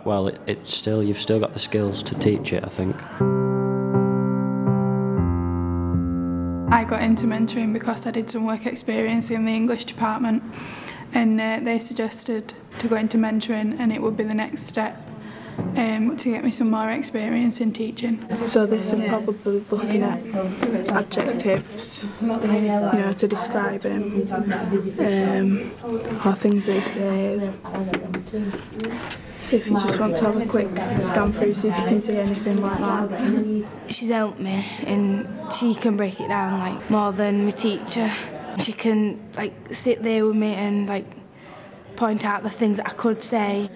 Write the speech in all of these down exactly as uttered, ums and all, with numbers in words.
that well, it, it's still, you've still got the skills to teach it, I think. I got into mentoring because I did some work experience in the English department, and uh, they suggested to go into mentoring, and it would be the next step um, to get me some more experience in teaching. So this is probably looking at adjectives, you know, to describe him, um, or things they say. So if you just want to have a quick scan through, see if you can see anything like that. She's helped me, and she can break it down like more than my teacher. She can like sit there with me and like point out the things that I could say.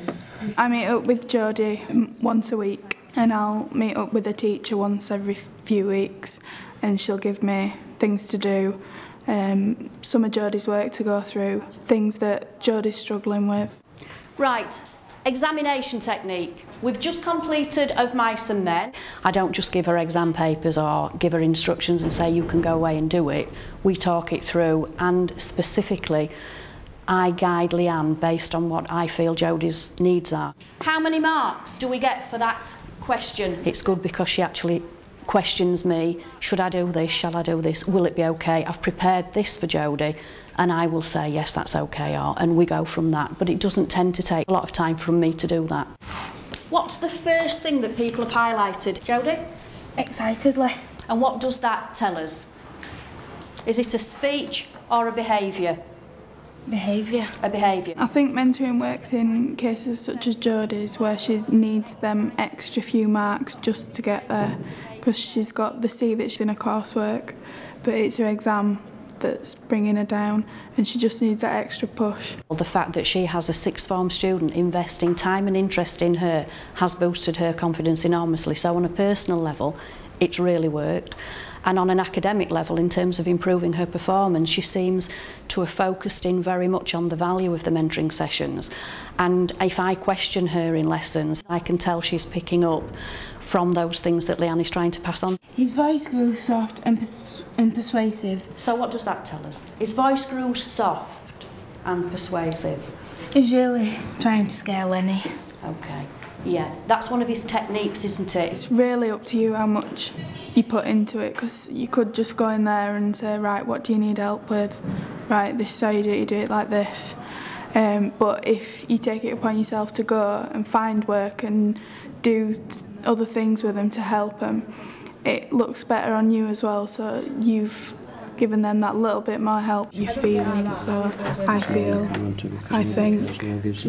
I meet up with Jodie once a week, and I'll meet up with a teacher once every few weeks, and she'll give me things to do, um, some of Jodie's work to go through, things that Jodie's struggling with. Right, examination technique. We've just completed Of Mice and Men. I don't just give her exam papers or give her instructions and say you can go away and do it. We talk it through, and specifically I guide Leanne based on what I feel Jodie's needs are. How many marks do we get for that question? It's good because she actually questions me. Should I do this? Shall I do this? Will it be okay? I've prepared this for Jodie, and I will say yes, that's okay, or, and we go from that. But it doesn't tend to take a lot of time from me to do that. What's the first thing that people have highlighted? Jodie? Excitedly. And what does that tell us? Is it a speech or a behaviour? Behaviour. A behaviour. I think mentoring works in cases such as Jodie's, where she needs them extra few marks just to get there, because she's got the C that she's in her coursework, but it's her exam that's bringing her down, and she just needs that extra push. The fact that she has a sixth form student investing time and interest in her has boosted her confidence enormously. So on a personal level, it's really worked. And on an academic level, in terms of improving her performance, she seems to have focused in very much on the value of the mentoring sessions. And if I question her in lessons, I can tell she's picking up from those things that Leanne is trying to pass on. His voice grew soft and, pers and persuasive. So what does that tell us? His voice grew soft and persuasive. He's really trying to scare Lenny. Okay. Yeah, that's one of his techniques, isn't it? It's really up to you how much you put into it, because you could just go in there and say, right, what do you need help with? Right, this is how you do it, you do it like this. Um, but if you take it upon yourself to go and find work and do other things with them to help them, it looks better on you as well, so you've given them that little bit more help. Your feelings, so I feel, I think,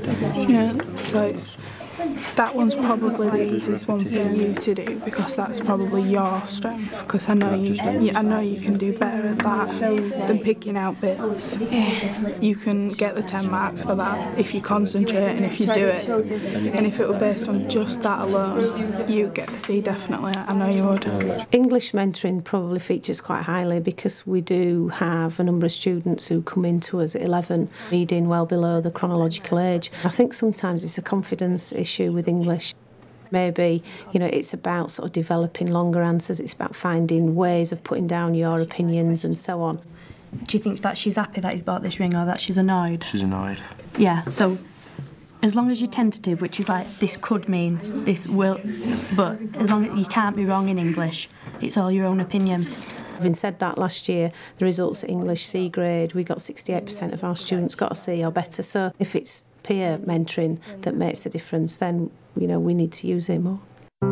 yeah, so it's, that one's probably the easiest one for you to do, because that's probably your strength, because I know you, you I know you can do better at that than picking out bits. You can get the ten marks for that if you concentrate and if you do it, and if it were based on just that alone, you get the C definitely. I know you would. English mentoring probably features quite highly because we do have a number of students who come into us at eleven reading well below the chronological age. I think sometimes it's a confidence issue with English. Maybe, you know, it's about sort of developing longer answers, it's about finding ways of putting down your opinions and so on. Do you think that she's happy that he's bought this ring, or that she's annoyed? She's annoyed. Yeah, so as long as you're tentative, which is like, this could mean, this will, but as long as you can't be wrong in English, it's all your own opinion. Having said that, last year the results at English C grade, we got sixty-eight percent of our students got a C or better, so if it's peer mentoring that makes the difference, then, you know, we need to use it more.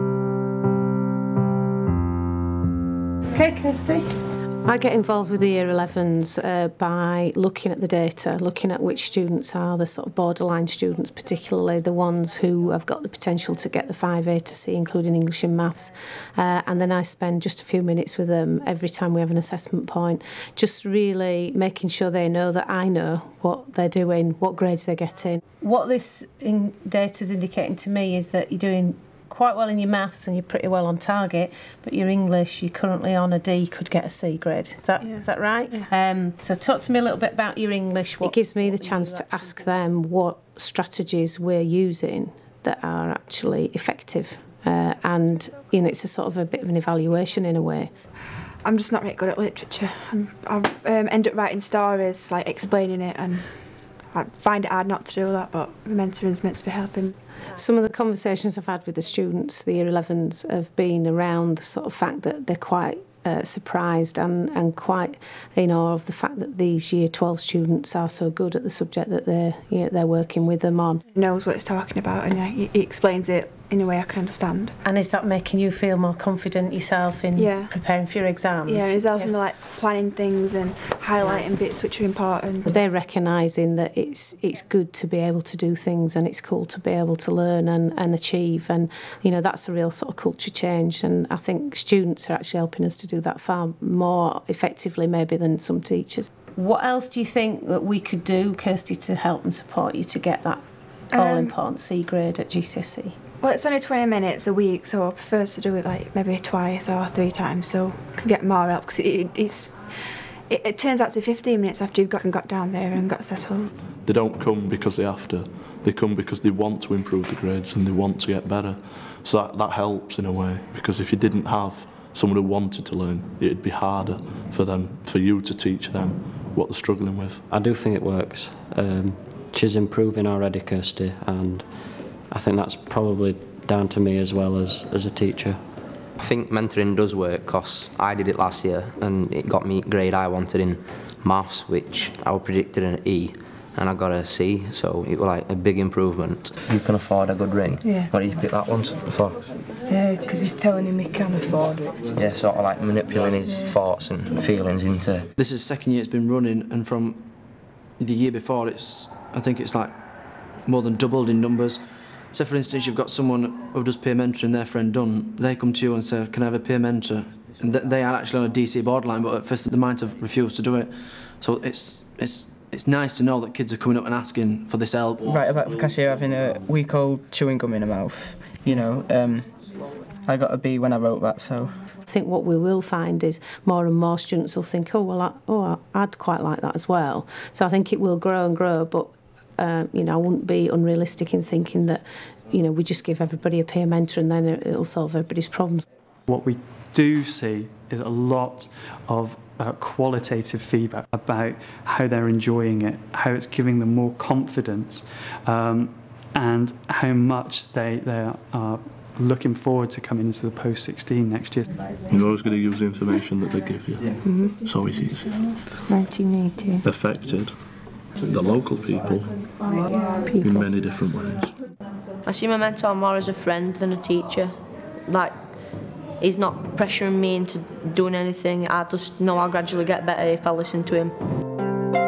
Okay, Kirsty. I get involved with the year elevens uh, by looking at the data, looking at which students are the sort of borderline students, particularly the ones who have got the potential to get the five A to C, including English and maths. Uh, and then I spend just a few minutes with them every time we have an assessment point, just really making sure they know that I know what they're doing, what grades they're getting. What this in data is indicating to me is that you're doing quite well in your maths and you're pretty well on target, but your English, you're currently on a D, could get a C grade. Is that, yeah. is that right? Yeah. Um, so talk to me a little bit about your English. What it gives me the chance to ask them what strategies we're using that are actually effective. Uh, and, you know, it's a sort of a bit of an evaluation in a way. I'm just not very good at literature. I'm, I um, end up writing stories, like explaining it, and I find it hard not to do that, but mentoring's meant to be helping. Some of the conversations I've had with the students, the year elevens, have been around the sort of fact that they're quite uh, surprised and, and quite in awe of the fact that these year twelve students are so good at the subject that they're, you know, they're working with them on. He knows what he's talking about, and he, he explains it in a way I can understand. And is that making you feel more confident yourself in yeah. preparing for your exams? Yeah, he's helping yeah. me like planning things and highlighting bits which are important. They're recognising that it's it's good to be able to do things, and it's cool to be able to learn and, and achieve, and you know that's a real sort of culture change, and I think students are actually helping us to do that far more effectively maybe than some teachers. What else do you think that we could do, Kirsty, to help and support you to get that all-important um, C grade at G C S E? Well, it's only twenty minutes a week, so I prefer to do it like maybe twice or three times, so I can get more help, because it, it's, it, it turns out to fifteen minutes after you've got, and got down there and got settled. They don't come because they have to, they come because they want to improve the grades and they want to get better. So that, that helps in a way, because if you didn't have someone who wanted to learn, it'd be harder for them, for you to teach them what they're struggling with. I do think it works. Um, she's improving already, Kirsty, and I think that's probably down to me as well as, as a teacher. I think mentoring does work, because I did it last year and it got me grade I wanted in maths, which I was predicted an E, and I got a C, so it was like a big improvement. You can afford a good ring? Yeah. What did you pick that one for? Yeah, because he's telling him he can afford it. Yeah, sort of like manipulating his yeah. thoughts and feelings into... This is the second year it's been running, and from the year before it's, I think it's like more than doubled in numbers. So for instance, you've got someone who does peer mentoring, their friend Dunn, they come to you and say, can I have a peer mentor? And they are actually on a D C borderline, but at first they might have refused to do it. So it's, it's, it's nice to know that kids are coming up and asking for this help. Right about the cashier having a week-old chewing gum in her mouth, you know, um, I got a B when I wrote that, so... I think what we will find is more and more students will think, oh, well, I, oh, I'd quite like that as well. So I think it will grow and grow, but Um, you know, I wouldn't be unrealistic in thinking that, you know, we just give everybody a peer mentor and then it'll solve everybody's problems. What we do see is a lot of uh, qualitative feedback about how they're enjoying it, how it's giving them more confidence, um, and how much they, they are looking forward to coming into the post sixteen next year. You're always going to use the information that they give you. Mm-hmm. It's always easy. nineteen eighty. Affected the local people, people in many different ways. I see my mentor more as a friend than a teacher. Like, he's not pressuring me into doing anything. I just know I'll gradually get better if I listen to him.